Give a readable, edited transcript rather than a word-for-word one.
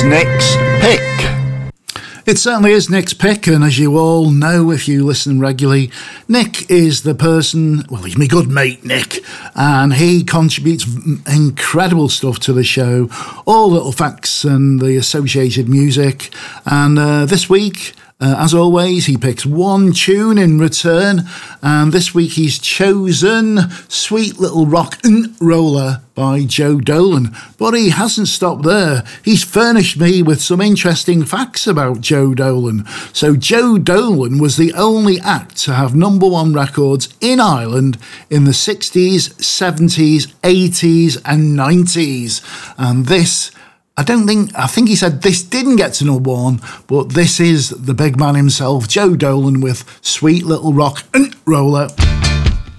It's Nick's Pick. It certainly is Nick's pick, and as you all know if you listen regularly, Nick is the person, well, he's my good mate, Nick, and he contributes incredible stuff to the show, all little facts and the associated music, and this week, as always, he picks one tune in return, and this week he's chosen Sweet Little Rock Roller by Joe Dolan. But he hasn't stopped there. He's furnished me with some interesting facts about Joe Dolan. So Joe Dolan was the only act to have #1 records in Ireland in the 60s, 70s, 80s and 90s. And this... I think he said this didn't get to #1, but this is the big man himself, Joe Dolan, with Sweet Little Rock Roller.